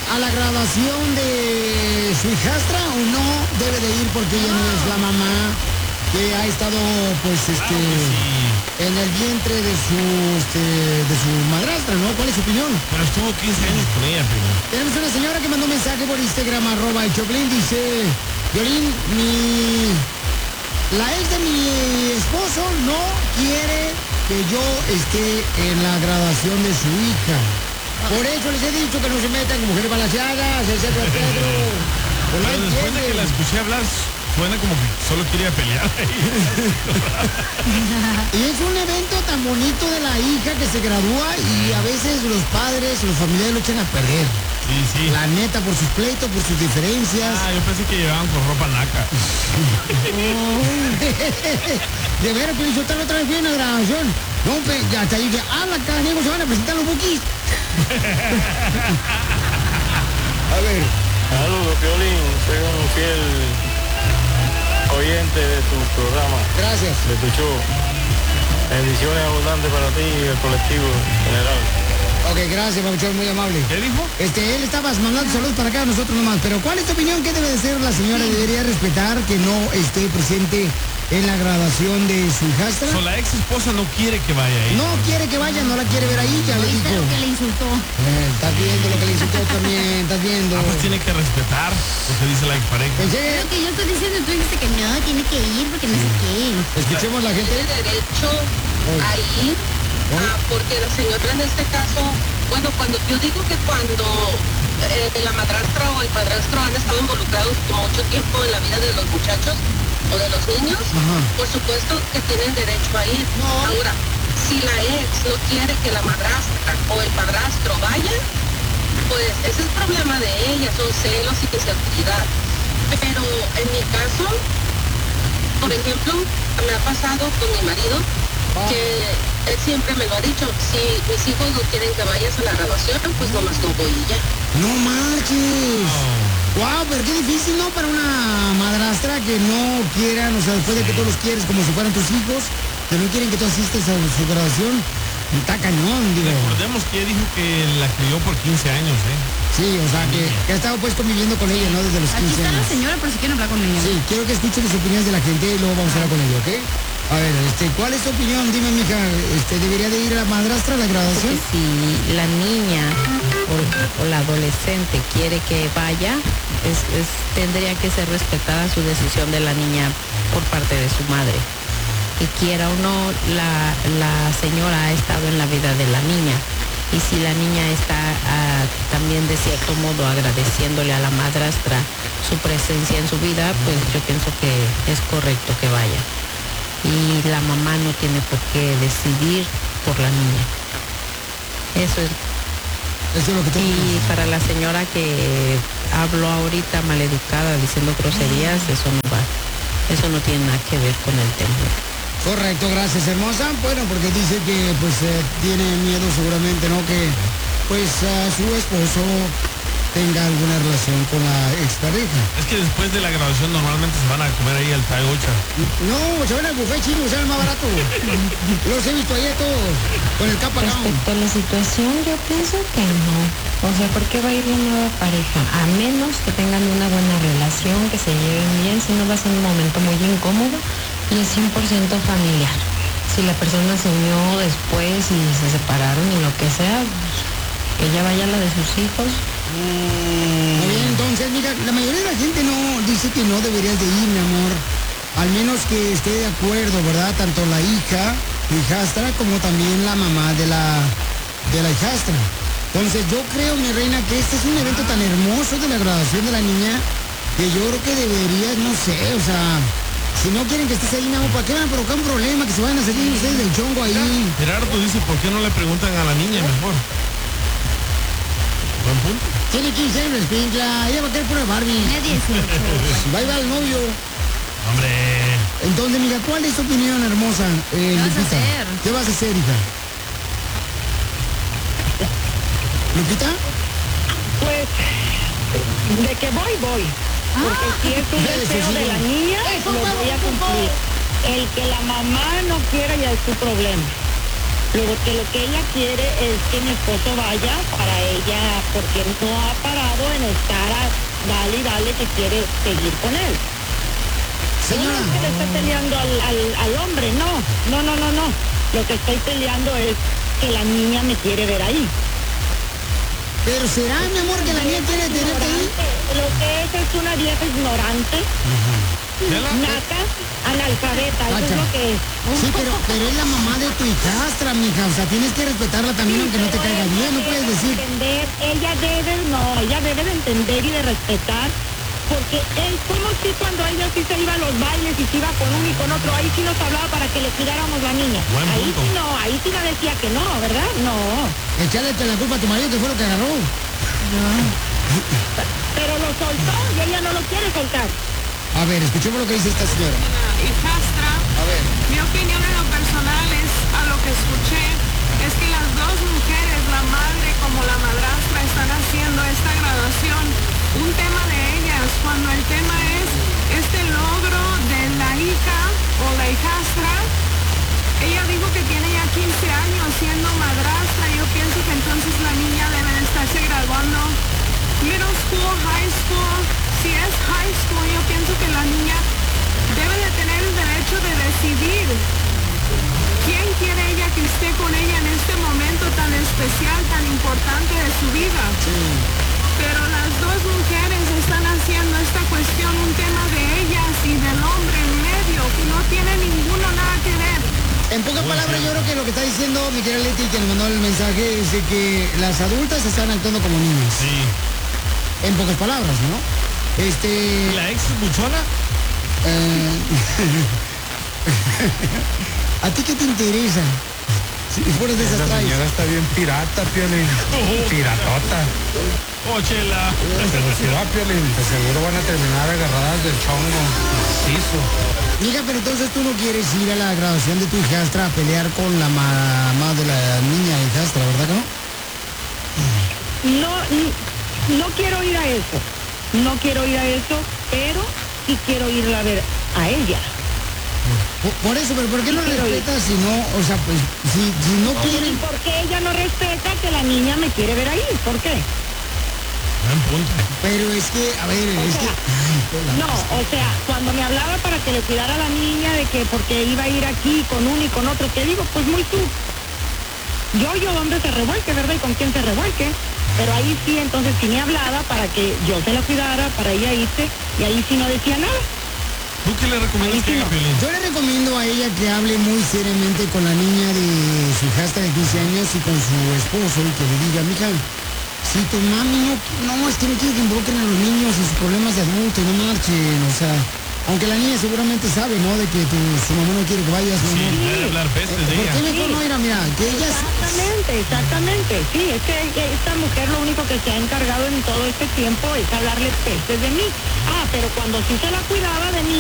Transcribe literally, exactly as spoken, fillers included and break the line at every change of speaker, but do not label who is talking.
a la graduación de su hijastra o no debe de ir porque ella no es la mamá que ha estado, pues, este,
Claro que sí.
en el vientre de su, este, de su madrastra, ¿no? ¿Cuál es su opinión?
Pero estuvo quince años con ella, primo.
Tenemos una señora que mandó un mensaje por Instagram, arroba el Choplin, dice, Violín, mi... la ex de mi esposo no quiere que yo esté en la graduación de su hija. Por eso les he dicho que no se metan con mujeres balaseadas, etcétera, Pedro. Pues no
Pero después de que la
entienden.
escuché hablar, suena como que solo quería pelear.
Y es un evento tan bonito de la hija que se gradúa y a veces los padres, los familiares lo echan a perder.
Sí, sí.
La neta, por sus pleitos, por sus diferencias.
Ah, yo pensé que llevaban con ropa naca.
De veras, pero yo otra vez fui en la grabación. No, pe- ya hasta dije, ah, la canigo, se van a presentar los bookies. A ver.
Saludos, Piolín. Soy un fiel oyente de tu programa,
Gracias.
de tu show. Bendiciones abundantes para ti y el colectivo en general.
Ok, gracias, Pabuchón, muy amable.
¿Qué dijo?
Este, él estaba mandando saludos para acá, nosotros nomás. Pero ¿cuál es tu opinión? ¿Qué debe de ser la señora? ¿Debería respetar que no esté presente en la graduación de su hijastra?
So, la ex esposa no quiere que vaya ahí.
No quiere que vaya, no la quiere ver ahí, ya le
¿Viste
dijo.
lo que le insultó?
Eh, estás viendo lo que le insultó también, estás viendo.
Ah, pues tiene que respetar lo que dice la expareja.
Pensé,
Lo que yo estoy diciendo, tú dijiste que no, tiene que ir porque no sé qué.
escuchemos la gente.
Tiene derecho a ir, ah, porque la señora en este caso, bueno, cuando yo digo que cuando eh, la madrastra o el padrastro han estado involucrados por mucho tiempo en la vida de los muchachos o de los niños,
Ajá.
por supuesto que tienen derecho a ir.
No.
Ahora, si la ex no quiere que la madrastra o el padrastro vaya, pues ese es el problema de ella, son celos y inseguridad. Pero en mi caso, por ejemplo, me ha pasado con mi marido que él siempre me lo ha dicho, si mis hijos no quieren que vayas a la graduación, pues nomás no voy y ya.
No marches. Wow, pero qué difícil, ¿no? Para una madrastra que no quieran, o sea, después de que tú los quieres como si fueran tus hijos, que no quieren que tú asistas a su graduación, está cañón, digo.
Recordemos que ella dijo que la crió por quince años, ¿eh?
Sí, o sea, que, que ha estado pues conviviendo con ella, ¿no? Desde los
Aquí
quince
está la
años.
señora, por si quieren hablar con ella.
Sí, quiero que escuchen las opiniones de la gente y luego vamos a hablar con ella, ¿ok? A ver, este, ¿cuál es tu opinión? Dime, mija, este, ¿debería de ir la madrastra a la graduación?
Que si la niña o, o la adolescente quiere que vaya, es, es- tendría que ser respetada su decisión de la niña por parte de su madre. Y quiera o no, la, la señora ha estado en la vida de la niña. Y si la niña está ah, también de cierto modo agradeciéndole a la madrastra su presencia en su vida, pues yo pienso que es correcto que vaya. Y la mamá no tiene por qué decidir por la niña. Eso es.
Eso es lo que tú
Y para la señora que habló ahorita maleducada diciendo groserías, eso no va. Eso no tiene nada que ver con el tema.
Correcto, gracias, hermosa. Bueno, porque dice que pues eh, tiene miedo seguramente, ¿no? Que pues ah, su esposo tenga alguna relación con la expareja.
Es que después de la graduación normalmente se van a comer ahí al Thai Ocha.
No, se van al buffet chino, se el más barato. Los he visto ahí a todos, con el capa down.
Respecto a la situación, yo pienso que no. O sea, ¿por qué va a ir una nueva pareja? A menos que tengan una buena relación, que se lleven bien, si no va a ser un momento muy incómodo y es cien por ciento familiar. Si la persona se unió después y se separaron y lo que sea, pues, que ella vaya a la de sus hijos.
Muy bien, entonces, mira, la mayoría de la gente no dice que no deberías de ir, mi amor. Al menos que esté de acuerdo, ¿verdad? Tanto la hija, la hijastra, como también la mamá de la, de la hijastra. Entonces, yo creo, mi reina, que este es un evento tan hermoso de la graduación de la niña, que yo creo que deberías, no sé, o sea, si no quieren que estés ahí, mi amor, ¿para qué van a provocar un problema? Que se vayan a salir ustedes del chongo ahí.
Gerardo dice, ¿por qué no le preguntan a la niña mejor? Buen punto.
Tiene quince años, Pincla, ella va a querer pura Barbie.
Tiene dieciocho.
Va a ir al novio.
Hombre,
Entonces, mira, ¿cuál es tu opinión, hermosa? Eh,
¿Qué vas a
Lupita?
hacer?
¿Qué vas a hacer, hija? ¿Lupita?
Pues, de que voy, voy. Porque si es un
Eso
deseo
sí,
de la
no.
niña,
Eso,
lo
huevo,
voy a
eso,
cumplir. El que la mamá no quiera ya es su problema. Luego que lo que ella quiere es que mi esposo vaya para ella, porque no ha parado en estar a dale y dale que quiere seguir con él.
Señora.
No es que le esté peleando al, al, al hombre, no, no, no, no, no. Lo que estoy peleando es que la niña me quiere ver ahí.
Pero será, mi amor, que la niña quiere tenerte ahí.
Lo que es es una vieja ignorante, naca, analfabeta, eso es lo que es.
Sí, pero, pero es la mamá de tu hijastra, mija. O sea, tienes que respetarla también, aunque no te caiga bien. No puedes decir.
Entender, ella debe, no, ella debe de entender y de respetar, porque es como si cuando ella sí se iba a los bailes y se iba con uno y con otro, ahí sí nos hablaba para que le cuidáramos la niña.
Buen
Ahí
punto.
sí no, ahí sí la decía que no, ¿verdad? No.
Echarle la culpa a tu marido, que fue lo que agarró.
Pero lo soltó y ella no lo quiere soltar.
A ver, escuchemos lo que dice esta señora.
Hijastra,
A ver.
mi opinión en lo personal es, a lo que escuché, es que las dos mujeres, la madre como la madrastra, están haciendo esta graduación un tema de ellas, cuando el tema es este logro de la hija o la hijastra. Ella dijo que tiene ya quince años siendo madrastra. Yo pienso que entonces la niña debe de estarse graduando middle school, high school. Si es high school, yo pienso que la niña debe de tener el derecho de decidir quién quiere ella que esté con ella en este momento tan especial, tan importante de su vida. Pero las dos mujeres están haciendo esta cuestión un tema de ellas y del hombre en medio, que no tiene ninguno nada que ver.
En pocas palabras, yo creo que lo que está diciendo mi querida Leti, que nos mandó el mensaje, es de que las adultas están actuando como niños.
Sí.
En pocas palabras, ¿no? Este...
¿La ex es buchona?
eh, ¿A ti qué te interesa? Si fueras de esas
La
traes.
señora está bien pirata, Piolín. Piratota.
Oh, chela.
Pero si va, Piolín, de seguro van a terminar agarradas del chongo. Macizo.
Mija, pero entonces tú no quieres ir a la graduación de tu hijastra a pelear con la mamá de la niña hijastra, ¿verdad que no?
No, n- no quiero ir a eso. No quiero ir a eso, pero sí quiero ir a ver a ella.
Por, por eso, pero ¿por qué no
Pero-
respetas si no, o sea, pues, si, si no
¿Y
quieren...
por qué ella no respeta que la niña me quiere ver ahí? ¿Por qué?
Buen punto.
Pero es que, a ver, es que...
sea,
Ay, pues, la-
No, o sea, cuando me hablaba para que le cuidara a la niña de que porque iba a ir aquí con uno y con otro, ¿qué digo? Pues muy tú. Yo, yo, ¿dónde se revuelque, verdad? ¿Y con quién se revuelque? Pero ahí sí, entonces sí me hablaba para que yo se la cuidara, para ella irse, y ahí sí no decía nada.
¿Tú qué le recomiendas que haga, Piolín?
Yo le recomiendo a ella que hable muy seriamente con la niña de su hijastra de quince años y con su esposo y que le diga, mija, si tu mami no, no, es que no quiere que involucren a los niños y sus problemas de adulto, no marchen, o sea, aunque la niña seguramente sabe, ¿no? De que tu, su mamá no quiere que vayas, ¿no?
Sí,
¿no?
debe hablar pestes de
¿Por
ella.
qué mejor no ir a, mira, que ellas...
Exactamente, exactamente. Sí, es que esta mujer lo único que se ha encargado en todo este tiempo es hablarle pestes de mí. Ah, pero cuando sí se la cuidaba de mí,